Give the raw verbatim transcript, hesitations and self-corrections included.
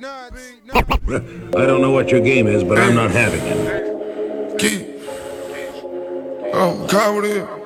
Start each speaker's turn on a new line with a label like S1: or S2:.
S1: I don't know what your game is, but I'm not having it.
S2: Keith. Oh, God, what is it?